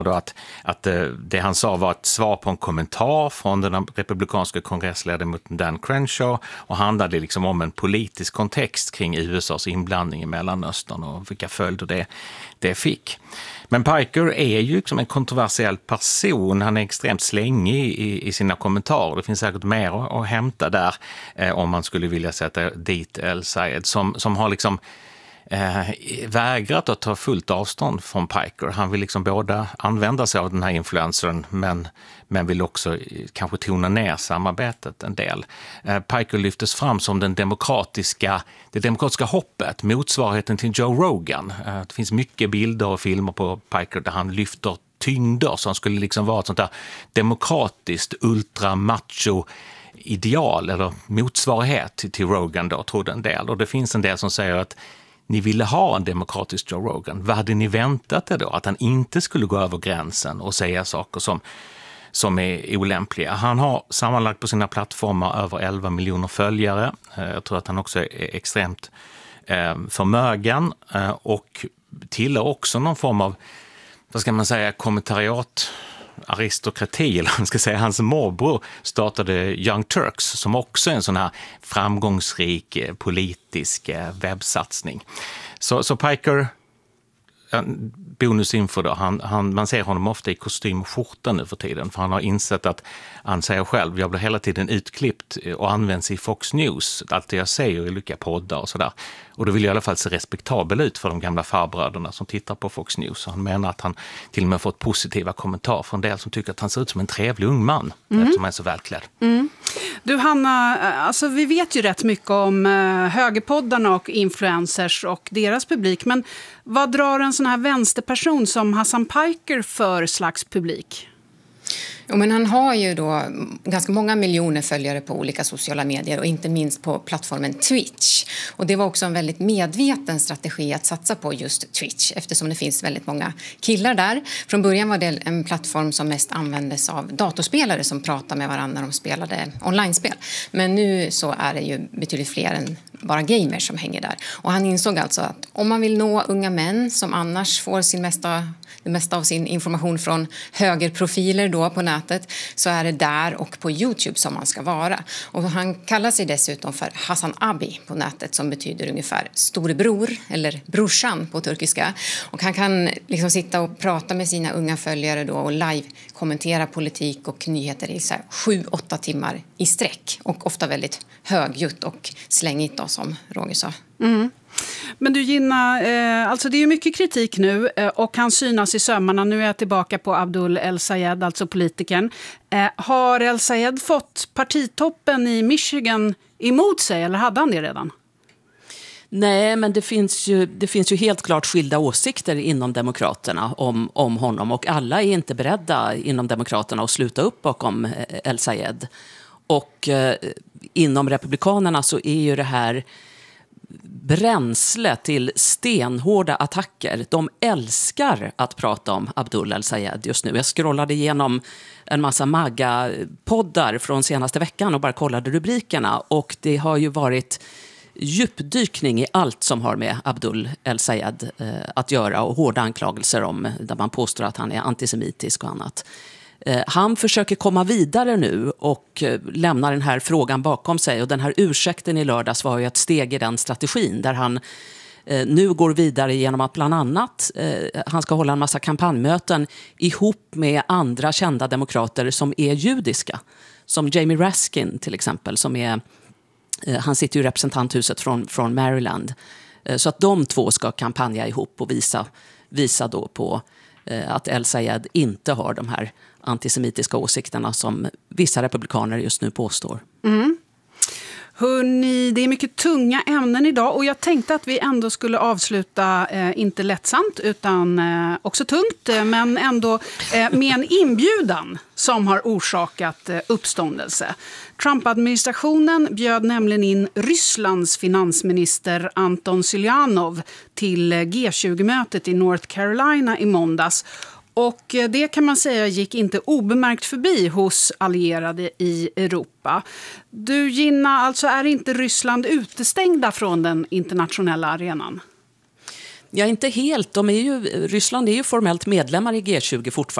då att det han sa var ett svar på en kommentar från den republikanska kongressledamoten Dan Crenshaw och handlade liksom om en politisk kontext kring USAs inblandning i Mellanöstern och vilka följder det fick. Men Piker är ju liksom en kontroversiell person. Han är extremt slängig i sina kommentarer. Det finns säkert mer att hämta där om man skulle vilja sätta dit El-Sayed som har liksom vägrat att ta fullt avstånd från Piker. Han vill liksom båda använda sig av den här influencern men vill också kanske tona ner samarbetet en del. Piker lyftes fram som det demokratiska hoppet, motsvarigheten till Joe Rogan. Det finns mycket bilder och filmer på Piker där han lyfter tyngder som skulle liksom vara ett sånt där demokratiskt ultramacho ideal eller motsvarighet till Rogan då, trodde en del. Och det finns en del som säger att ni ville ha en demokratisk Joe Rogan. Vad hade ni väntat er då? Att han inte skulle gå över gränsen och säga saker som är olämpliga. Han har sammanlagt på sina plattformar över 11 miljoner följare. Jag tror att han också är extremt förmögen och tillhör också någon form av, vad ska man säga, kommentariat aristokrati, eller man ska säga. Hans morbror startade Young Turks som också är en sån här framgångsrik politisk webbsatsning. Så Piker, bonusinfo då, man ser honom ofta i kostym och skjorta nu för tiden, för han har insett att han säger själv, jag blir hela tiden utklippt och används i Fox News, allt det jag säger i olika poddar och sådär. Och då vill jag i alla fall se respektabel ut för de gamla farbröderna som tittar på Fox News. Han menar att han till och med fått positiva kommentarer från en del som tycker att han ser ut som en trevlig ung man, eftersom han är så välklädd. Mm. Du Hanna, alltså vi vet ju rätt mycket om högerpoddarna och influencers och deras publik, men vad drar en sån här vänsterperson som Hassan Piker för slags publik? Jo, men han har ju då ganska många miljoner följare på olika sociala medier och inte minst på plattformen Twitch. Och det var också en väldigt medveten strategi att satsa på just Twitch eftersom det finns väldigt många killar där. Från början var det en plattform som mest användes av datorspelare som pratade med varandra när de spelade online-spel. Men nu så är det ju betydligt fler än bara gamers som hänger där. Och han insåg alltså att om man vill nå unga män som annars får det mesta av sin information från högerprofiler då på nätet, så är det där och på YouTube som man ska vara. Och han kallar sig dessutom för Hassan Abi på nätet, som betyder ungefär storebror eller brorsan på turkiska. Och han kan liksom sitta och prata med sina unga följare då och live kommentera politik och nyheter i 7-8 timmar i sträck. Och ofta väldigt högljutt och slängigt då, som Roger sa. Mm. Men du Gina, alltså det är ju mycket kritik nu och han synas i sömmarna. Nu är jag tillbaka på Abdul El-Sayed, alltså politikern. Har El-Sayed fått partitoppen i Michigan emot sig, eller hade han det redan? Nej, men det finns ju helt klart skilda åsikter inom Demokraterna om honom, och alla är inte beredda inom Demokraterna att sluta upp bakom El-Sayed. Och inom Republikanerna så är ju det här bränsle till stenhårda attacker. De älskar att prata om Abdul El-Sayed just nu. Jag scrollade igenom en massa MAGA-poddar från senaste veckan och bara kollade rubrikerna, och det har ju varit djupdykning i allt som har med Abdul El-Sayed att göra, och hårda anklagelser om där man påstår att han är antisemitisk och annat. Han försöker komma vidare nu och lämna den här frågan bakom sig, och den här ursäkten i lördags var ju ett steg i den strategin där han nu går vidare genom att bland annat han ska hålla en massa kampanjmöten ihop med andra kända demokrater som är judiska, som Jamie Raskin till exempel, som är han sitter ju i representanthuset från Maryland, så att de två ska kampanja ihop och visa då på att El-Sayed inte har de här antisemitiska åsikterna som vissa republikaner just nu påstår. Mm. Hörrni, det är mycket tunga ämnen idag, och jag tänkte att vi ändå skulle avsluta, inte lättsamt utan också tungt, men ändå med en inbjudan som har orsakat uppståndelse. Trump-administrationen bjöd nämligen in Rysslands finansminister Anton Zyanov till G20-mötet i North Carolina i måndags. Och det kan man säga gick inte obemärkt förbi hos allierade i Europa. Du Gina, alltså är inte Ryssland utestängda från den internationella arenan? Ja, inte helt. Ryssland är ju formellt medlemmar i G20 fortfarande.